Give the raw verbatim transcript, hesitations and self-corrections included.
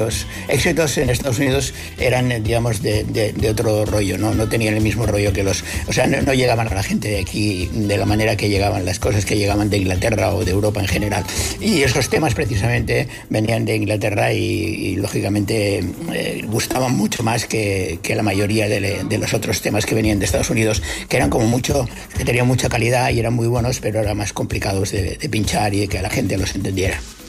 los éxitos en Estados Unidos eran, digamos, de, de, de otro rollo, ¿no? No tenían el mismo rollo que los... O sea, no, no llegaban a la gente de aquí de la manera que llegaban las cosas que llegaban de Inglaterra o de Europa en general. Y esos temas precisamente venían de Inglaterra y, y lógicamente, eh, gustaban mucho más que, que la mayoría de, de los otros temas que venían de Estados Unidos, que eran como mucho, que tenían mucha calidad y eran muy buenos, pero eran más complicados de, de pinchar y de que la gente los entendiera.